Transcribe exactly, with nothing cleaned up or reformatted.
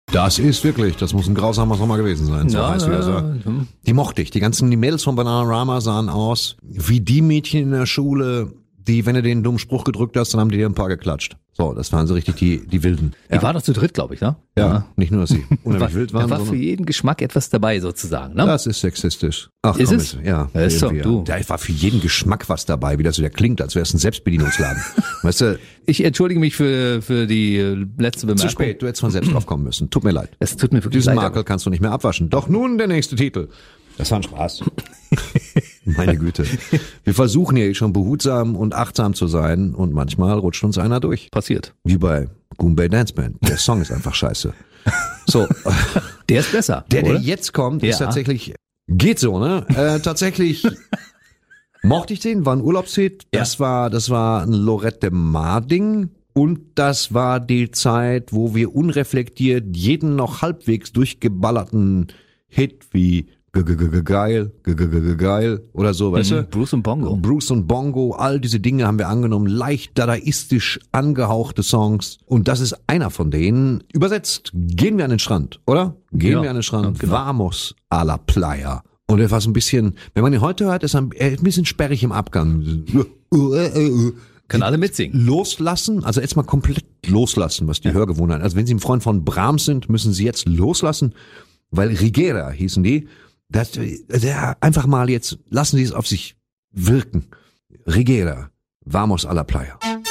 Das ist wirklich, das muss ein grausamer Sommer gewesen sein. So Ja, heißt ja, also. ja. Die mochte ich. Die ganzen die Mädels von Bananarama sahen aus wie die Mädchen in der Schule, die, wenn du den dummen Spruch gedrückt hast, dann haben die dir ein paar geklatscht. So, das waren so richtig die, die Wilden. Die Ja. war doch zu dritt, glaube ich, ne? Ja, nicht nur, dass sie unheimlich War, wild da waren, war für sondern jeden Geschmack etwas dabei, sozusagen, ne? das ist sexistisch. Ach, Ist komm, es? ja. Ja, ist doch, irgendwie, du. ja. Da war für jeden Geschmack was dabei, wie das wieder klingt, als wäre es ein Selbstbedienungsladen. Weißt du, Ich entschuldige mich für, für die äh, letzte Bemerkung. zu spät, du hättest von selbst drauf kommen müssen. Tut mir leid. Es tut mir wirklich Diesen leid. Makel kannst du nicht mehr abwaschen. Doch nun der nächste Titel. Das war ein Spaß. Meine Güte. Wir versuchen ja eh schon behutsam und achtsam zu sein und manchmal rutscht uns einer durch. Passiert. Wie bei Goombay Dance Band. Der Song ist einfach scheiße. So, Der ist besser, der, der oder? jetzt kommt, ist Ja. tatsächlich, geht so, ne? Äh, tatsächlich mochte ich den, war ein Urlaubshit. Das Ja. war, das war ein Lorette Mar-Ding. Und das war die Zeit, wo wir unreflektiert jeden noch halbwegs durchgeballerten Hit wie G -g -g -g geil, G -g -g -g geil oder so, weißt du? Mhm. Bruce und Bongo. Bruce und Bongo, all diese Dinge haben wir angenommen, leicht dadaistisch angehauchte Songs. Und das ist einer von denen. Übersetzt, gehen wir an den Strand, oder? Gehen Ja, wir an den Strand. ja, genau. Vamos a la playa. Und etwas ein bisschen, wenn man ihn heute hört, ist er ein er ist ein bisschen sperrig im Abgang. Können alle mitsingen. Loslassen, also jetzt mal komplett loslassen, was die Hörgewohnheiten. Also wenn Sie ein Freund von Brahms sind, müssen Sie jetzt loslassen, weil Rigera hießen die. Das, ja, einfach mal jetzt, lassen Sie es auf sich wirken. Rigera, vamos a la playa.